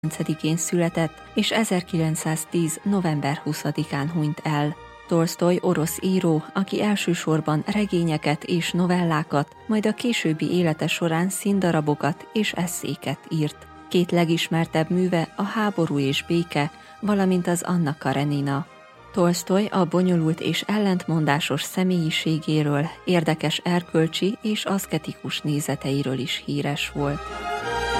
9-én született, és 1910. november 20-án hunyt el. Tolsztoj orosz író, aki elsősorban regényeket és novellákat, majd a későbbi élete során színdarabokat és esszéket írt. Két legismertebb műve a Háború és béke, valamint az Anna Karenina. Tolsztoj a bonyolult és ellentmondásos személyiségéről, érdekes erkölcsi és aszketikus nézeteiről is híres volt.